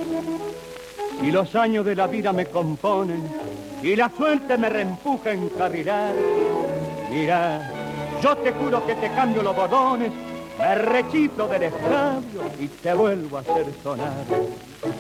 Y los años de la vida me componen y la suerte me reempuja a encarrilar. Mira, yo te juro que te cambio los bordones, me rechiflo del escabio y te vuelvo a hacer sonar.